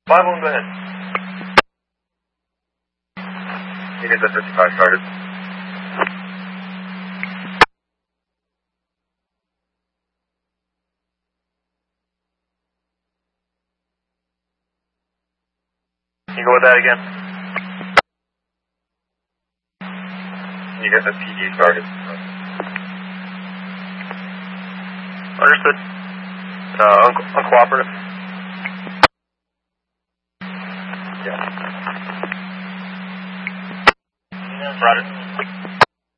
5-1, go ahead. You get the 55 started. Can you go with that again? You get the PD started. Understood. Uncooperative. Yeah. Roger.